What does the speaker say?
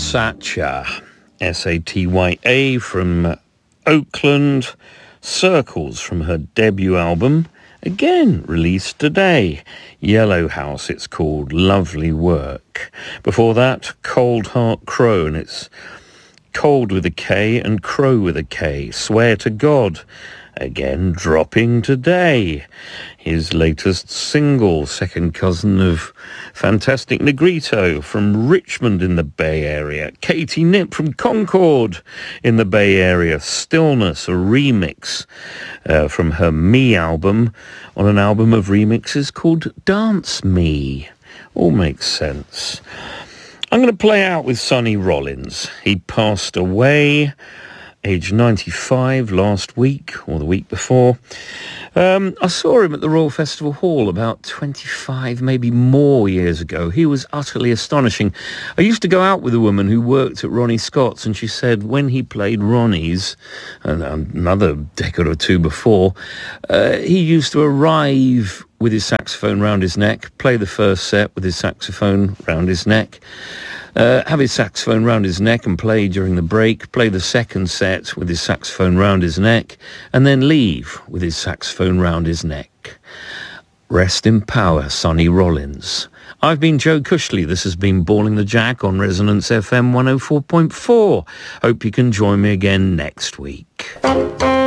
Satya, Satya from Oakland, Circles from her debut album, again released today. Yellow House, it's called, lovely work. Before that, Cold Heart Crow, and it's Cold with a K and Crow with a K, Swear to God, again dropping today. His latest single, second cousin of Fantastic Negrito from Richmond in the Bay Area. Katie Nipp from Concord in the Bay Area. Stillness, a remix from her Me album, on an album of remixes called Dance Me. All makes sense. I'm going to play out with Sonny Rollins. He passed away age 95 last week or the week before. I saw him at the Royal Festival Hall about 25, maybe more years ago. He was utterly astonishing. I used to go out with a woman who worked at Ronnie Scott's, and she said when he played Ronnie's, and another decade or two before, he used to arrive with his saxophone round his neck, play the first set with his saxophone round his neck, have his saxophone round his neck and play during the break, play the second set with his saxophone round his neck, and then leave with his saxophone round his neck. Rest in power, Sonny Rollins. I've been Joe Cushley. This has been Balling the Jack on Resonance FM 104.4. Hope you can join me again next week.